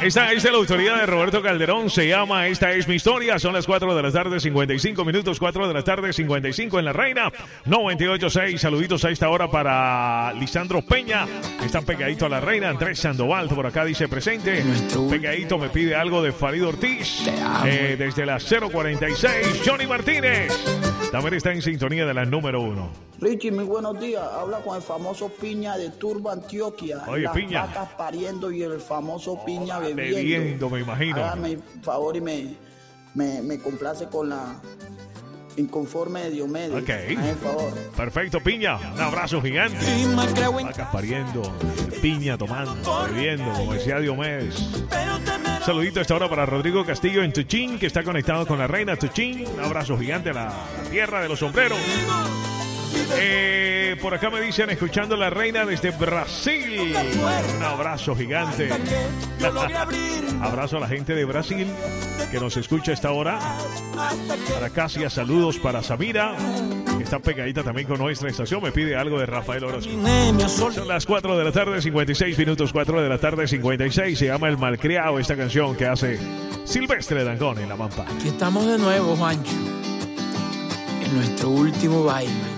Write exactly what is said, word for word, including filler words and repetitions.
Esta es de la autoría de Roberto Calderón. Se llama Esta es mi historia. Son las cuatro de la tarde, cincuenta y cinco minutos. cuatro de la tarde, cincuenta y cinco en La Reina. noventa y ocho punto seis. Saluditos a esta hora para Lisandro Peña. Están pegadito a La Reina. Andrés Sandoval por acá dice presente. Pegadito me pide algo de Farid Ortiz. Eh, desde las cero cuarenta y seis. Johnny Martínez también está en sintonía de la número uno. Richie, muy buenos días. Habla con el famoso Piña de Turbo, Antioquia. Oye, las Piña. vacas pariendo y el famoso Piña bebiendo. Bebiendo, me imagino. Hágame favor y me, me, me complace con la Inconforme de Diomedes. Ok. Hazme favor. Perfecto, Piña. Un abrazo gigante. Vacas pariendo, Piña tomando, bebiendo, como decía Diomedes. Un saludito a esta hora para Rodrigo Castillo en Tuchín, que está conectado con La Reina Tuchín. Un abrazo gigante a la tierra de los sombreros. Eh, por acá me dicen escuchando La Reina desde Brasil. Un abrazo gigante. Abrazo a la gente de Brasil que nos escucha a esta hora. Para Casia, saludos para Samira, que está pegadita también con nuestra estación. Me pide algo de Rafael Orozco. Son las cuatro de la tarde, cincuenta y seis minutos. cuatro de la tarde, cincuenta y seis. Se llama El Malcriado, esta canción que hace Silvestre Dangond en La Pampa. Aquí estamos de nuevo, Juancho, en nuestro último baile.